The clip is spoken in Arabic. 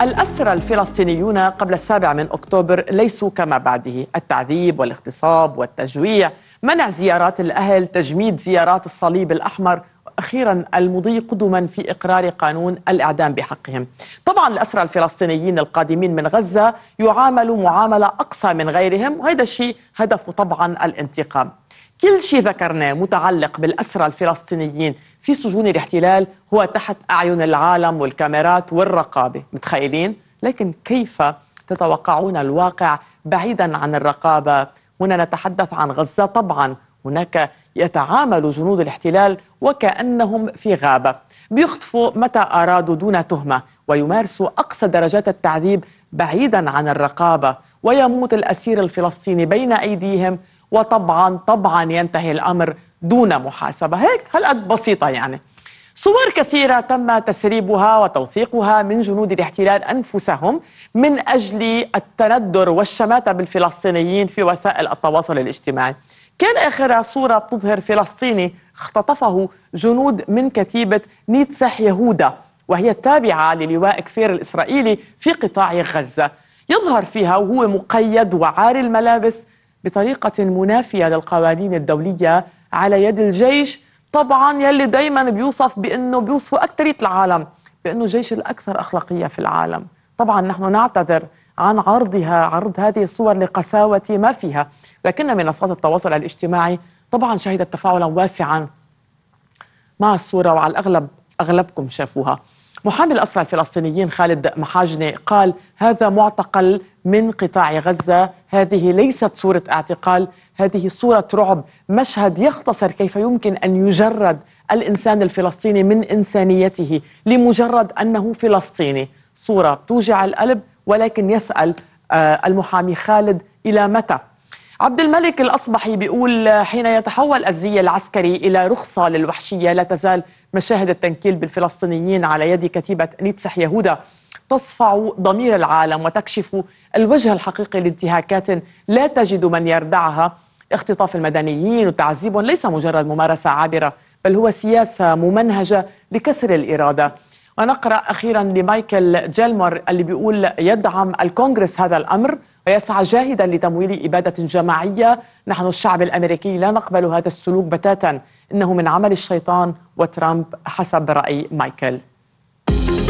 الأسرى الفلسطينيون قبل 7 أكتوبر ليسوا كما بعده، التعذيب والاغتصاب والتجويع، منع زيارات الأهل، تجميد زيارات الصليب الأحمر، وأخيرا المضي قدما في إقرار قانون الإعدام بحقهم. طبعا الأسرى الفلسطينيين القادمين من غزة يعاملوا معاملة أقصى من غيرهم، وهذا الشيء هدفه طبعا الانتقام. كل شيء ذكرناه متعلق بالأسرى الفلسطينيين في سجون الاحتلال هو تحت أعين العالم والكاميرات والرقابة، متخيلين؟ لكن كيف تتوقعون الواقع بعيدا عن الرقابة؟ هنا نتحدث عن غزة. طبعا هناك يتعامل جنود الاحتلال وكأنهم في غابة، بيخطفوا متى أرادوا دون تهمة، ويمارسوا أقصى درجات التعذيب بعيدا عن الرقابة، ويموت الأسير الفلسطيني بين أيديهم، وطبعا ينتهي الأمر دون محاسبة. هيك هالقد بسيطة يعني. صور كثيرة تم تسريبها وتوثيقها من جنود الاحتلال أنفسهم من أجل التندر والشماتة بالفلسطينيين في وسائل التواصل الاجتماعي. كان آخرها صورة بتظهر فلسطيني اختطفه جنود من كتيبة نيتسح يهودا، وهي التابعة للواء كفير الإسرائيلي في قطاع غزة. يظهر فيها وهو مقيد وعاري الملابس بطريقة منافية للقوانين الدولية على يد الجيش، طبعا يلي دايما بيوصف بأنه بيوصفوا أكترية العالم بأنه الجيش الأكثر أخلاقية في العالم. طبعا نحن نعتذر عن عرض هذه الصور لقساوة ما فيها، لكن منصات التواصل الاجتماعي طبعا شهدت تفاعلا واسعا مع الصورة، وعلى الأغلب أغلبكم شافوها. محامي الأسرى الفلسطينيين خالد محاجني قال: هذا معتقل من قطاع غزة، هذه ليست صورة اعتقال، هذه صورة رعب، مشهد يختصر كيف يمكن أن يجرد الإنسان الفلسطيني من إنسانيته لمجرد أنه فلسطيني. صورة توجع القلب، ولكن يسأل المحامي خالد: إلى متى؟ عبد الملك الأصبحي بيقول: حين يتحول الزي العسكري إلى رخصة للوحشية، لا تزال مشاهد التنكيل بالفلسطينيين على يد كتيبة نيتسح يهودا تصفع ضمير العالم وتكشف الوجه الحقيقي لانتهاكات لا تجد من يردعها. اختطاف المدنيين وتعذيبهم ليس مجرد ممارسة عابرة، بل هو سياسة ممنهجة لكسر الإرادة. ونقرأ أخيرا لمايكل جيلمور اللي بيقول: يدعم الكونغرس هذا الأمر ويسعى جاهدا لتمويل إبادة جماعية. نحن الشعب الأمريكي لا نقبل هذا السلوك بتاتا، إنه من عمل الشيطان وترامب، حسب رأي مايكل.